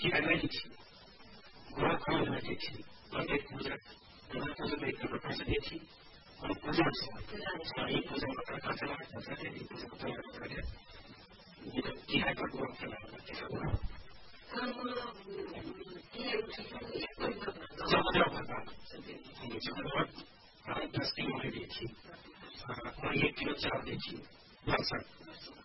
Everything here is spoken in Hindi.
चिरागाई थी, गोरखपुर में थी और एक पूजा गोरखपुर में एक प्रकाशन थी और पूजा ये पूजा का प्रकार चला पूजा करे चिराग पर गोरख चला चंद्र 10 किलो में थी और 1 किलो चावल थी 10